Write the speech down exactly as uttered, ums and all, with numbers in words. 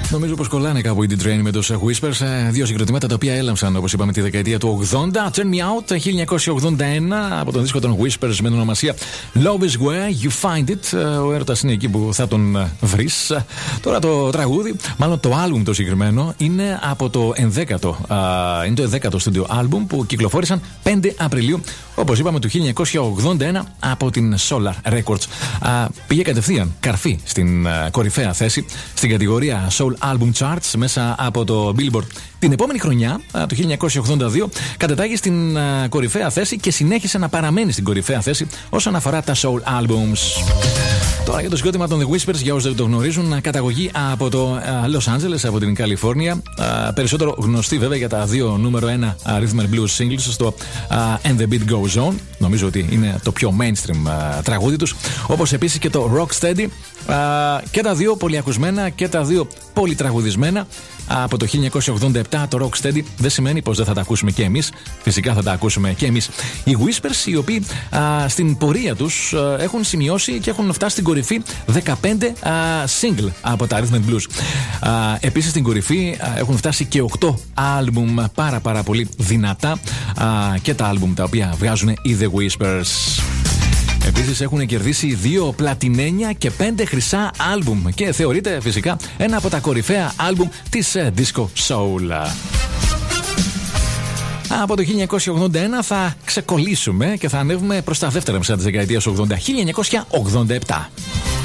Νομίζω πως κολλάνε κάπου οι D-Train με τους Whispers. Δύο συγκροτήματα τα οποία έλαμψαν, όπως είπαμε, τη δεκαετία του ογδόντα. Turn Me Out χίλια εννιακόσια ογδόντα ένα από τον δίσκο των Whispers με την ονομασία Love is Where You Find It. Ο έρωτας είναι εκεί που θα τον βρεις. Τώρα το τραγούδι, μάλλον το άλμπουμ το συγκεκριμένο, είναι από το ενδέκατο. Είναι το ενδέκατο στούντιο άλμπουμ που κυκλοφόρησαν πέντε Απριλίου, όπως είπαμε, του χίλια εννιακόσια ογδόντα ένα από την Solar Records. Πήγε κατευθείαν καρφί στην κορυφαία θέση στην κατηγορία Soul Album Charts μέσα από το Billboard. Την επόμενη χρονιά, το χίλια εννιακόσια ογδόντα δύο, κατετάγει στην κορυφαία θέση και συνέχισε να παραμένει στην κορυφαία θέση όσον αφορά τα Soul Albums. Τώρα για το συγκρότημα των The Whispers, για όσους δεν το γνωρίζουν, καταγωγή από το Los Angeles, από την Καλιφόρνια. Περισσότερο γνωστή βέβαια για τα δύο νούμερο ένα Rhythm and Blues singles στο And the Beat Goes On. Νομίζω ότι είναι το πιο mainstream τραγούδι τους. Όπως επίσης και το Rocksteady. Και τα δύο πολυακουσμένα και τα δύο πολυτραγουδισμένα. Από το χίλια εννιακόσια ογδόντα επτά το Rocksteady δεν σημαίνει πως δεν θα τα ακούσουμε και εμείς. Φυσικά θα τα ακούσουμε και εμείς. Οι Whispers, οι οποίοι α, στην πορεία τους α, έχουν σημειώσει και έχουν φτάσει στην κορυφή δεκαπέντε α, single από τα Rhythm and Blues. Α, επίσης στην κορυφή α, έχουν φτάσει και οκτώ άλμπουμ πάρα πάρα πολύ δυνατά α, και τα άλμπουμ τα οποία βγάζουν οι The Whispers. Επίσης έχουν κερδίσει δύο πλατινένια και πέντε χρυσά άλμπουμ και θεωρείται φυσικά ένα από τα κορυφαία άλμπουμ της Disco Soul. Από το χίλια εννιακόσια ογδόντα ένα θα ξεκολλήσουμε και θα ανέβουμε προς τα δεύτερα μισά της δεκαετίας ογδόντα. χίλια εννιακόσια ογδόντα επτά.